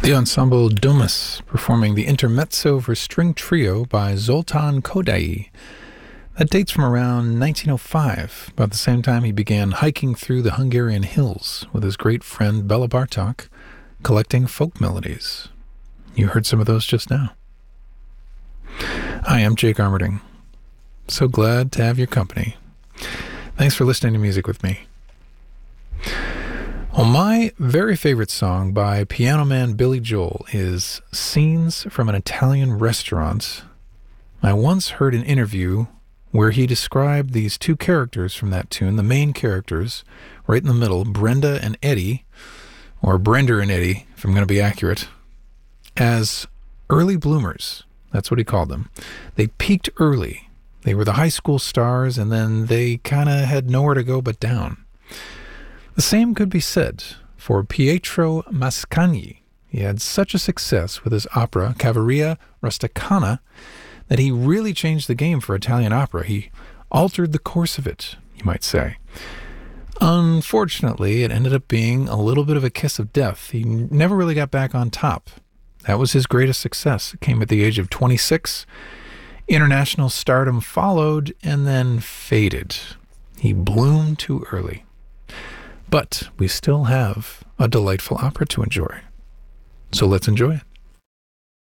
The ensemble Domus performing the Intermezzo for String Trio by Zoltán Kodály. That dates from around 1905, about the same time he began hiking through the Hungarian hills with his great friend Bela Bartok, collecting folk melodies. You heard some of those just now. Hi, I'm Jake Armerding. So glad to have your company. Thanks for listening to music with me. Well, my very favorite song by piano man Billy Joel is Scenes from an Italian Restaurant. I once heard an interview where he described these two characters from that tune, the main characters, right in the middle, Brenda and Eddie, or Brenda and Eddie, if I'm going to be accurate, as early bloomers. That's what he called them. They peaked early. They were the high school stars, and then they kind of had nowhere to go but down. The same could be said for Pietro Mascagni. He had such a success with his opera, Cavalleria Rusticana, that he really changed the game for Italian opera. He altered the course of it, you might say. Unfortunately, it ended up being a little bit of a kiss of death. He never really got back on top. That was his greatest success. It came at the age of 26. International stardom followed and then faded. He bloomed too early. But we still have a delightful opera to enjoy. So let's enjoy it.